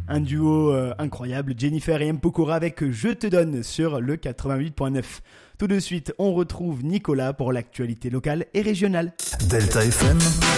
Un duo incroyable, Jennifer et Mpokora avec Je te donne sur le 88.9. Tout de suite, on retrouve Nicolas pour l'actualité locale et régionale. Delta FM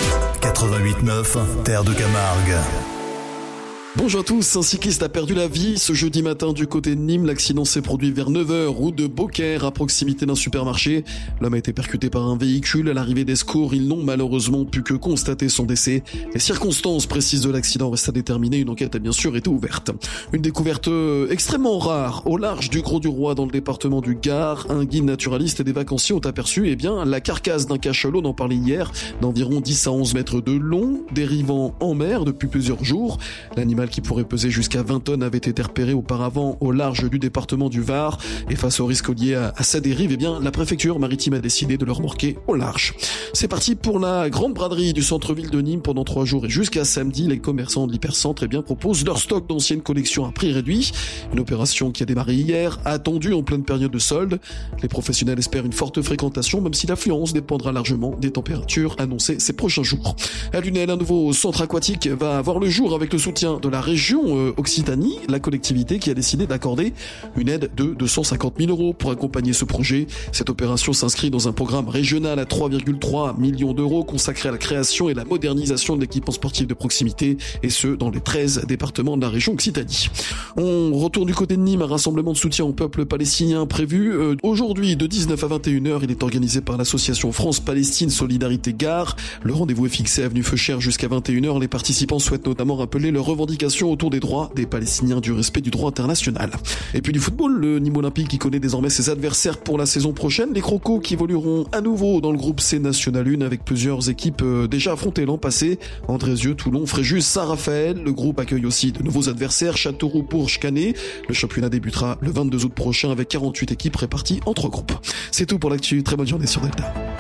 88.9, Terre de Camargue. Bonjour à tous, un cycliste a perdu la vie ce jeudi matin du côté de Nîmes. L'accident s'est produit vers 9h, route de Beaucaire, à proximité d'un supermarché. L'homme a été percuté par un véhicule. À l'arrivée des secours, ils n'ont malheureusement pu que constater son décès. Les circonstances précises de l'accident restent à déterminer. Une enquête a bien sûr été ouverte. Une découverte extrêmement rare au large du Grau-du-Roi dans le département du Gard. Un guide naturaliste et des vacanciers ont aperçu la carcasse d'un cachalot, on en parlait hier, d'environ 10 à 11 mètres de long, dérivant en mer depuis plusieurs jours. L'animal qui pourrait peser jusqu'à 20 tonnes avait été repéré auparavant au large du département du Var. Et face au risque lié à sa dérive, la préfecture maritime a décidé de le remorquer au large. C'est parti pour la grande braderie du centre-ville de Nîmes pendant 3 jours et jusqu'à samedi. Les commerçants de l'hypercentre proposent leur stock d'anciennes collections à prix réduit. Une opération qui a démarré hier, attendue en pleine période de solde. Les professionnels espèrent une forte fréquentation, même si l'affluence dépendra largement des températures annoncées ces prochains jours. À Lunel, un nouveau centre aquatique va avoir le jour avec le soutien de la région Occitanie, la collectivité qui a décidé d'accorder une aide de 250 000 € pour accompagner ce projet. Cette opération s'inscrit dans un programme régional à 3,3 millions d'euros consacré à la création et la modernisation de l'équipement sportif de proximité, et ce, dans les 13 départements de la région Occitanie. On retourne du côté de Nîmes, un rassemblement de soutien au peuple palestinien prévu aujourd'hui de 19 à 21h. Il est organisé par l'association France-Palestine Solidarité Gare. Le rendez-vous est fixé avenue Feuchère jusqu'à 21h. Les participants souhaitent notamment rappeler leurs revendications autour des droits des Palestiniens, du respect du droit international. Et puis du football, le Nîmes Olympique qui connaît désormais ses adversaires pour la saison prochaine. Les Crocos qui évolueront à nouveau dans le groupe C National 1 avec plusieurs équipes déjà affrontées l'an passé. Andrézieux, Toulon, Fréjus, Saint-Raphaël. Le groupe accueille aussi de nouveaux adversaires, Châteauroux, Bourges, Canet. Le championnat débutera le 22 août prochain avec 48 équipes réparties en 3 groupes. C'est tout pour l'actu. Très bonne journée sur Delta.